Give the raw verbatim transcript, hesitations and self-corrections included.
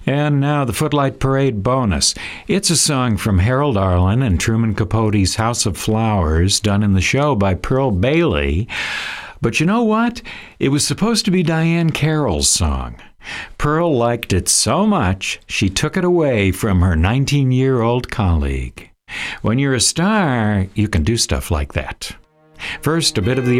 And now the Footlight Parade bonus. It's a song from Harold Arlen and Truman Capote's House of Flowers, done in the show by Pearl Bailey. But you know what? It was supposed to be Diane Carroll's song. Pearl liked it so much, she took it away from her nineteen-year-old colleague. When you're a star, you can do stuff like that. First, a bit of the